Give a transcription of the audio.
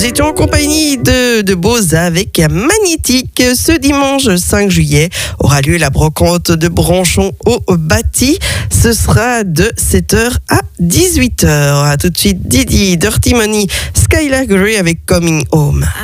Nous étions en compagnie de Boza avec Magnétique. Ce dimanche 5 juillet aura lieu la brocante de Branchon au Bâti. Ce sera de 7h à 18h. À tout de suite, Didi, Dirty Money, Skylar Grey avec Coming Home.